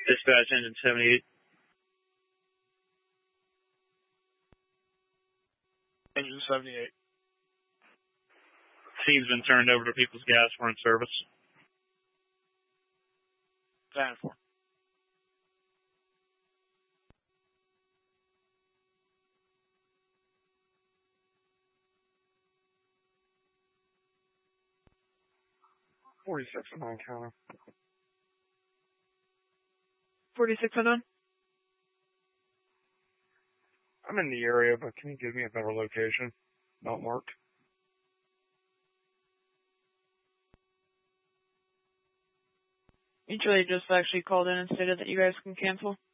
Dispatch engine 78. Engine 78. Scene's been turned over to People's Gas for in service. 10-4. $4609 counter. 4609? I'm in the area, but can you give me a better location? Not marked. Mutually just actually called in and stated that you guys can cancel.